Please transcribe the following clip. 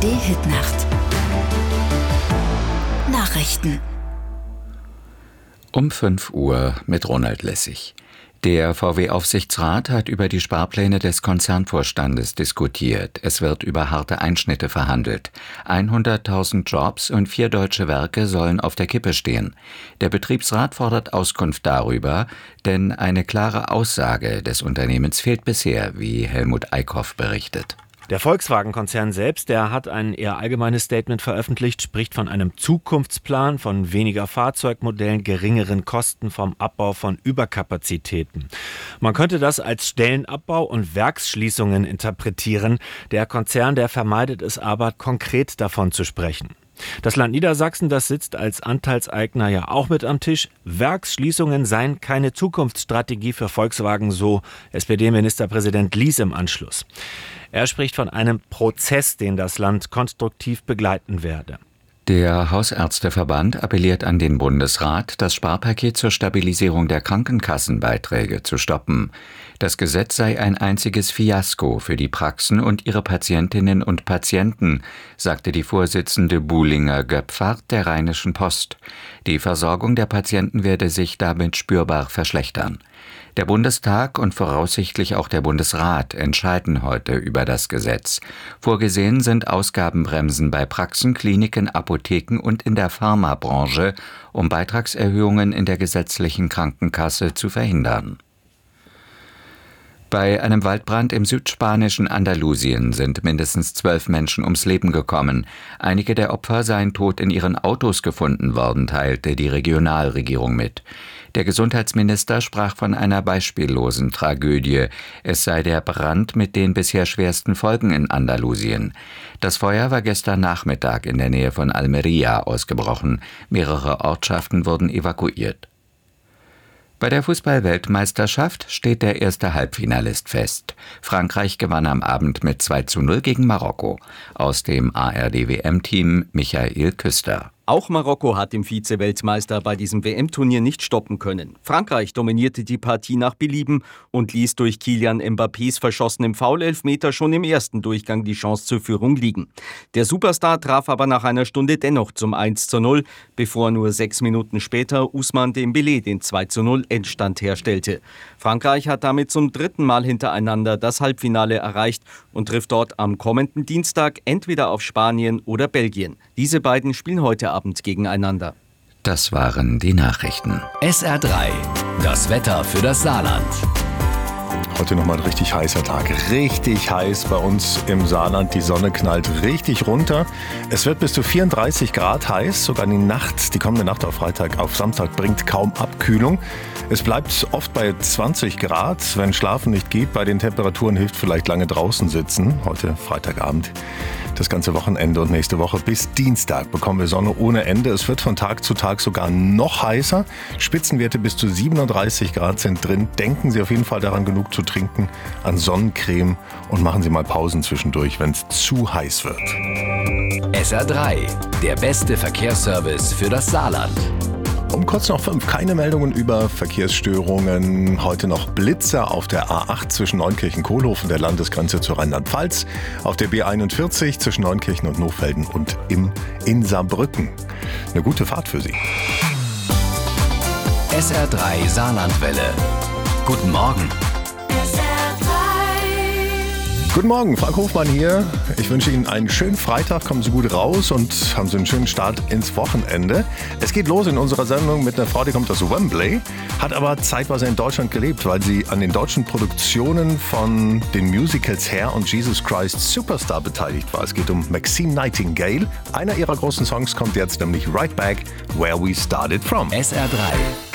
ARD-Hitnacht. Nachrichten. Um 5 Uhr mit Ronald Lessig. Der VW-Aufsichtsrat hat über die Sparpläne des Konzernvorstandes diskutiert. Es wird über harte Einschnitte verhandelt. 100.000 Jobs und 4 deutsche Werke sollen auf der Kippe stehen. Der Betriebsrat fordert Auskunft darüber, denn eine klare Aussage des Unternehmens fehlt bisher, wie Helmut Eickhoff berichtet. Der Volkswagen-Konzern selbst, der hat ein eher allgemeines Statement veröffentlicht, spricht von einem Zukunftsplan, von weniger Fahrzeugmodellen, geringeren Kosten, vom Abbau von Überkapazitäten. Man könnte das als Stellenabbau und Werksschließungen interpretieren. Der Konzern, der vermeidet es aber, konkret davon zu sprechen. Das Land Niedersachsen, das sitzt als Anteilseigner ja auch mit am Tisch. Werksschließungen seien keine Zukunftsstrategie für Volkswagen, so SPD-Ministerpräsident Lies im Anschluss. Er spricht von einem Prozess, den das Land konstruktiv begleiten werde. Der Hausärzteverband appelliert an den Bundesrat, das Sparpaket zur Stabilisierung der Krankenkassenbeiträge zu stoppen. Das Gesetz sei ein einziges Fiasko für die Praxen und ihre Patientinnen und Patienten, sagte die Vorsitzende Buhlinger-Göpfart der Rheinischen Post. Die Versorgung der Patienten werde sich damit spürbar verschlechtern. Der Bundestag und voraussichtlich auch der Bundesrat entscheiden heute über das Gesetz. Vorgesehen sind Ausgabenbremsen bei Praxen, Kliniken, Apotheken und in der Pharmabranche, um Beitragserhöhungen in der gesetzlichen Krankenkasse zu verhindern. Bei einem Waldbrand im südspanischen Andalusien sind mindestens 12 Menschen ums Leben gekommen. Einige der Opfer seien tot in ihren Autos gefunden worden, teilte die Regionalregierung mit. Der Gesundheitsminister sprach von einer beispiellosen Tragödie. Es sei der Brand mit den bisher schwersten Folgen in Andalusien. Das Feuer war gestern Nachmittag in der Nähe von Almería ausgebrochen. Mehrere Ortschaften wurden evakuiert. Bei der Fußball-Weltmeisterschaft steht der erste Halbfinalist fest. Frankreich gewann am Abend mit 2:0 gegen Marokko. Aus dem ARD-WM-Team Michael Küster. Auch Marokko hat den Vize-Weltmeister bei diesem WM-Turnier nicht stoppen können. Frankreich dominierte die Partie nach Belieben und ließ durch Kylian Mbappés verschossenem Foul-Elfmeter schon im ersten Durchgang die Chance zur Führung liegen. Der Superstar traf aber nach einer Stunde dennoch zum 1:0, bevor nur 6 Minuten später Ousmane Dembélé den 2:0 Endstand herstellte. Frankreich hat damit zum 3. Mal hintereinander das Halbfinale erreicht und trifft dort am kommenden Dienstag entweder auf Spanien oder Belgien. Diese beiden spielen heute Abend gegeneinander. Das waren die Nachrichten. SR3, das Wetter für das Saarland. Heute nochmal ein richtig heißer Tag. Richtig heiß bei uns im Saarland. Die Sonne knallt richtig runter. Es wird bis zu 34 Grad heiß. Sogar die Nacht, die kommende Nacht auf Freitag auf Samstag bringt kaum Abkühlung. Es bleibt oft bei 20 Grad. Wenn Schlafen nicht geht, bei den Temperaturen hilft vielleicht lange draußen sitzen. Heute Freitagabend. Das ganze Wochenende und nächste Woche bis Dienstag bekommen wir Sonne ohne Ende. Es wird von Tag zu Tag sogar noch heißer. Spitzenwerte bis zu 37 Grad sind drin. Denken Sie auf jeden Fall daran, genug zu trinken, an Sonnencreme und machen Sie mal Pausen zwischendurch, wenn es zu heiß wird. SR3, der beste Verkehrsservice für das Saarland. Um kurz nach 5 keine Meldungen über Verkehrsstörungen. Heute noch Blitzer auf der A8 zwischen Neunkirchen-Kohlhofen, der Landesgrenze zu Rheinland-Pfalz. Auf der B41 zwischen Neunkirchen und Nohfelden und in Saarbrücken. Eine gute Fahrt für Sie. SR3 Saarlandwelle. Guten Morgen. Guten Morgen, Frank Hofmann hier. Ich wünsche Ihnen einen schönen Freitag, kommen Sie gut raus und haben Sie einen schönen Start ins Wochenende. Es geht los in unserer Sendung mit einer Frau, die kommt aus Wembley, hat aber zeitweise in Deutschland gelebt, weil sie an den deutschen Produktionen von den Musicals Hair und Jesus Christ Superstar beteiligt war. Es geht um Maxine Nightingale. Einer ihrer großen Songs kommt jetzt, nämlich Right Back, Where We Started From. SR3.